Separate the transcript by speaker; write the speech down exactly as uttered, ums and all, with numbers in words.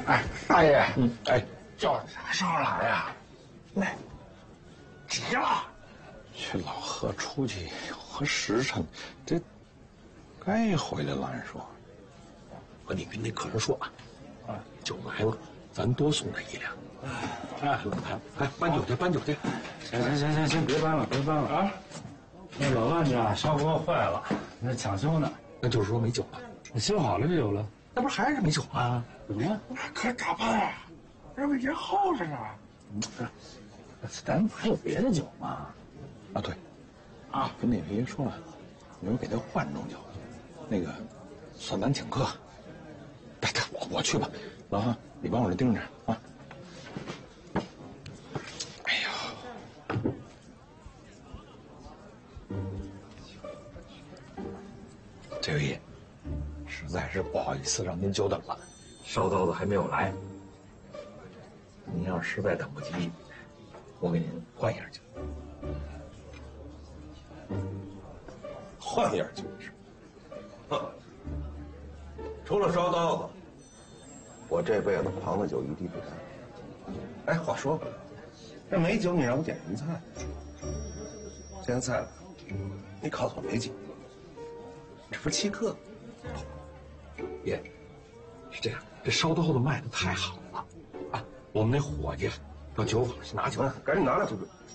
Speaker 1: 哎，大爷，嗯，哎，叫你啥时候来呀？那急了。
Speaker 2: 去老何出去有个时辰，这该回来了。按说，
Speaker 3: 和你跟那客人说啊，啊，酒来了，咱多送他一两。哎，哎，搬酒去，搬酒去。
Speaker 4: 行行行行行，别搬了，别搬了啊！那老万家烧锅坏了，那抢修呢。
Speaker 3: 那就是说没酒了。
Speaker 4: 那修好了就有了，
Speaker 3: 那不是还是没酒吗？啊，
Speaker 4: 怎么了？
Speaker 1: 可咋办啊？这不也耗着呢？
Speaker 4: 咱还有别的酒吗？
Speaker 2: 啊，对，啊，跟那爷爷说了，你们给他换种酒，那个算咱请客。带带我我去吧，老汉，你帮我这盯着啊。哎呀，这位爷，实在是不好意思让您久等了。
Speaker 3: 烧刀子还没有来，您要是实在等不及，我给您换一样酒。
Speaker 5: 换一样酒是？哼，除了烧刀子，我这辈子旁的酒一滴不沾。哎，话说回来，这没酒，你让我点什么菜？这样菜，你告诉我没酒，这不是欺客？
Speaker 3: 爷，是这样，这烧刀子卖的太好了，啊，我们那伙计到酒坊去拿酒，
Speaker 5: 赶紧拿来，不是？